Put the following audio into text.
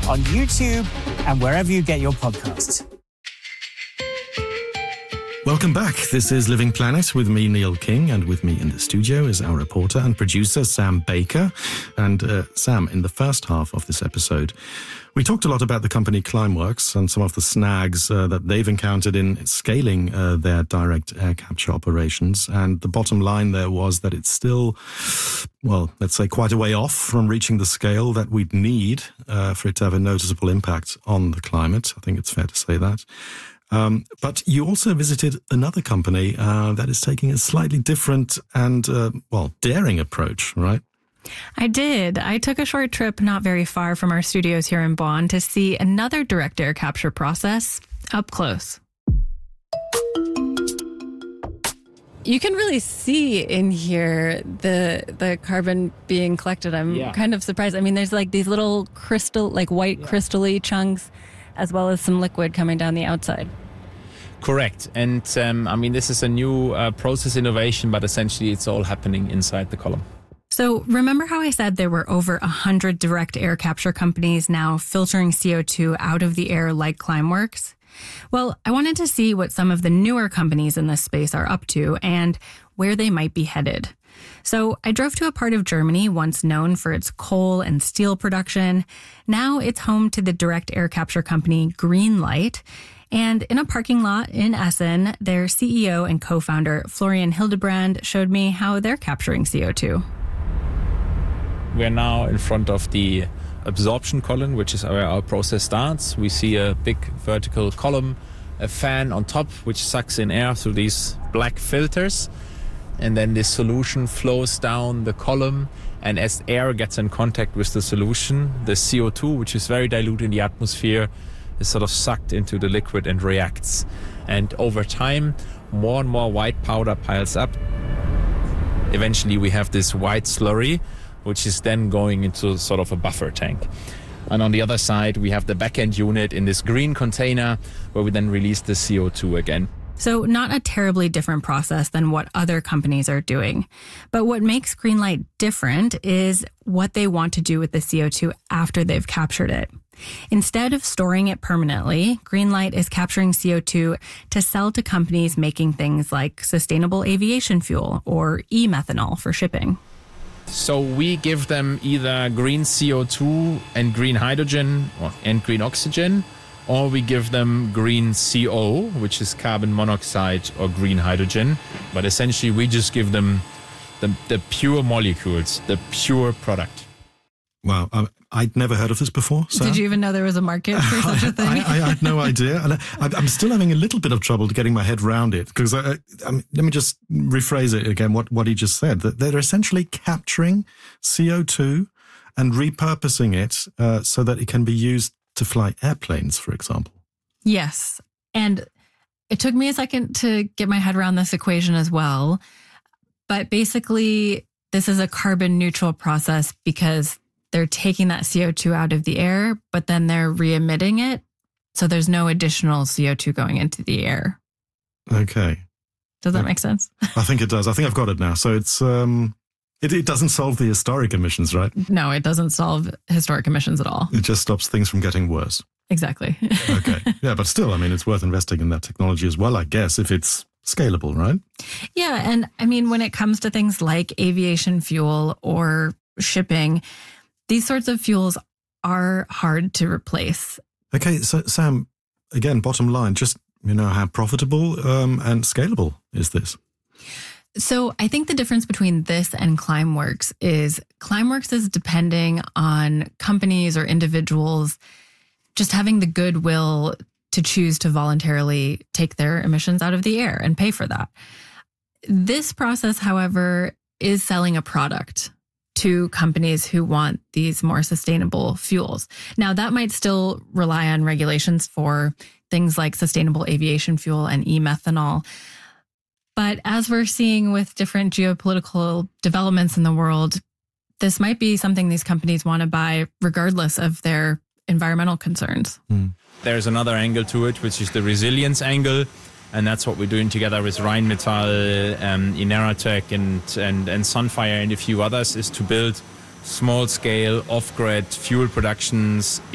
on YouTube and wherever you get your podcasts. Welcome back. This is Living Planet with me, Neil King, and with me in the studio is our reporter and producer, Sam Baker. And Sam, in the first half of this episode, we talked a lot about the company Climeworks and some of the snags that they've encountered in scaling their direct air capture operations. And the bottom line there was that it's still, well, let's say quite a way off from reaching the scale that we'd need for it to have a noticeable impact on the climate. I think it's fair to say that. But you also visited another company that is taking a slightly different and, daring approach, right? I did. I took a short trip not very far from our studios here in Bonn to see another direct air capture process up close. You can really see in here the carbon being collected. I'm kind of surprised. I mean, there's like these little crystal, like white crystal-y chunks, as well as some liquid coming down the outside. Correct. And this is a new process innovation, but essentially it's all happening inside the column. So remember how I said there were over 100 direct air capture companies now filtering CO2 out of the air like Climeworks? Well, I wanted to see what some of the newer companies in this space are up to and where they might be headed. So I drove to a part of Germany once known for its coal and steel production. Now it's home to the direct air capture company Greenlight. And in a parking lot in Essen, their CEO and co-founder Florian Hildebrand showed me how they're capturing CO2. We're now in front of the absorption column, which is where our process starts. We see a big vertical column, a fan on top, which sucks in air through these black filters. And then this solution flows down the column. And as air gets in contact with the solution, the CO2, which is very dilute in the atmosphere, is sort of sucked into the liquid and reacts. And over time, more and more white powder piles up. Eventually, we have this white slurry, which is then going into sort of a buffer tank. And on the other side, we have the back-end unit in this green container where we then release the CO2 again. So not a terribly different process than what other companies are doing. But what makes Greenlight different is what they want to do with the CO2 after they've captured it. Instead of storing it permanently, Greenlight is capturing CO2 to sell to companies making things like sustainable aviation fuel or e-methanol for shipping. So we give them either green CO2 and green hydrogen and green oxygen, or we give them green CO, which is carbon monoxide or green hydrogen. But essentially, we just give them the pure molecules, the pure product. Wow. I'd never heard of this before. Sam? Did you even know there was a market for such a thing? I had no idea. And I'm still having a little bit of trouble getting my head around it. Because let me just rephrase it again, what he just said. That they're essentially capturing CO2 and repurposing it so that it can be used to fly airplanes, for example. Yes. And it took me a second to get my head around this equation as well. But basically, this is a carbon neutral process because they're taking that CO2 out of the air, but then they're re-emitting it. So there's no additional CO2 going into the air. Okay. Does that make sense? I think it does. I think I've got it now. So it's it doesn't solve the historic emissions, right? No, it doesn't solve historic emissions at all. It just stops things from getting worse. Exactly. Okay. Yeah, but still, it's worth investing in that technology as well, I guess, if it's scalable, right? Yeah. And when it comes to things like aviation fuel or shipping, these sorts of fuels are hard to replace. Okay, so Sam, again, bottom line, just, how profitable and scalable is this? So I think the difference between this and Climeworks is depending on companies or individuals just having the goodwill to choose to voluntarily take their emissions out of the air and pay for that. This process, however, is selling a product to companies who want these more sustainable fuels. Now, that might still rely on regulations for things like sustainable aviation fuel and e-methanol. But as we're seeing with different geopolitical developments in the world, this might be something these companies want to buy regardless of their environmental concerns. There's another angle to it, which is the resilience angle. And that's what we're doing together with Rheinmetall, Ineratec and Sunfire and a few others, is to build small-scale off-grid fuel productions